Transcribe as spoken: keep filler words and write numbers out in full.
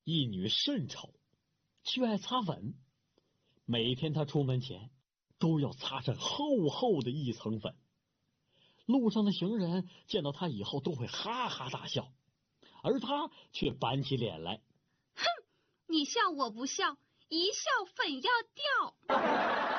一女甚丑，却爱擦粉。每天她出门前都要擦上厚厚的一层粉。路上的行人见到她以后都会哈哈大笑，而她却板起脸来， 哼，你笑我不笑，一笑粉要掉。